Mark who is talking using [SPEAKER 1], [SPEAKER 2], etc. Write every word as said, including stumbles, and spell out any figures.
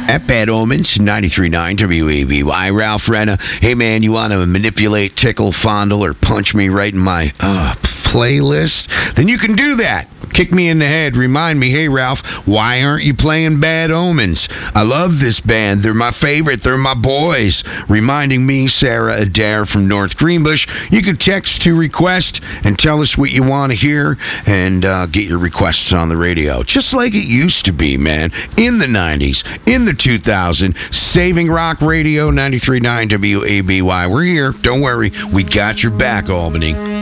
[SPEAKER 1] At Bad Omens, ninety-three point nine W A B Y. Ralph Renna. Hey, man, you want to manipulate, tickle, fondle, or punch me right in my uh, playlist? Then you can do that. Kick me in the head. Remind me, hey, Ralph, why aren't you playing Bad Omens? I love this band. They're my favorite. They're my boys. Reminding me, Sarah Adair from North Greenbush. You can text to request and tell us what you want to hear and uh, get your requests on the radio. Just like it used to be, man. In the nineties, in the two thousands, Saving Rock Radio, ninety-three point nine W A B Y. We're here. Don't worry. We got your back, Albany.